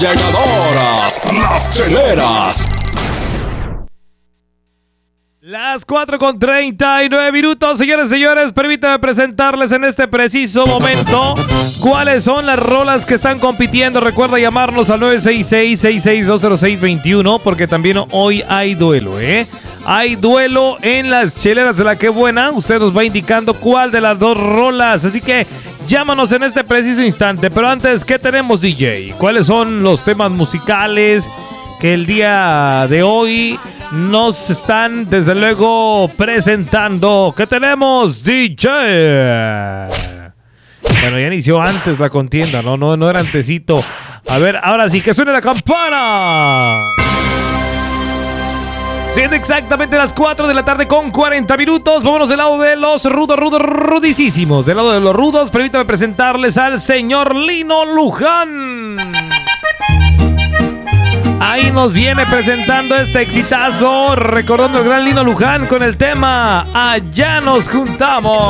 Llegadoras, las cheleras. Las 4:39 señores y señores, permítanme presentarles en este preciso momento cuáles son las rolas que están compitiendo. Recuerda llamarnos al 966-6620621 porque también hoy hay duelo, Hay duelo en las cheleras de la que buena. Usted nos va indicando cuál de las dos rolas, así que llámanos en este preciso instante. Pero antes, ¿qué tenemos, DJ? ¿Cuáles son los temas musicales que el día de hoy nos están, desde luego, presentando? ¿Qué tenemos, DJ? Bueno, ya inició antes la contienda, no era antesito. A ver, ahora sí, que suene la campana. Siendo exactamente las 4 de la tarde con 40 minutos. Vámonos del lado de los rudísimos. Del lado de los rudos, permítame presentarles al señor Lino Luján. Ahí nos viene presentando este exitazo, recordando el gran Lino Luján con el tema Allá nos juntamos.